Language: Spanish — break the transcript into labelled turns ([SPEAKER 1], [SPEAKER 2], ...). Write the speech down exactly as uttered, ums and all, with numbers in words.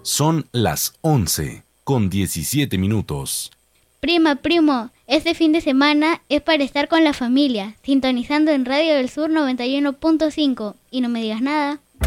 [SPEAKER 1] Son las once con diecisiete minutos.
[SPEAKER 2] Prima, primo, este fin de semana es para estar con la familia, sintonizando en Radio del Sur noventa y uno punto cinco. Y no me digas nada.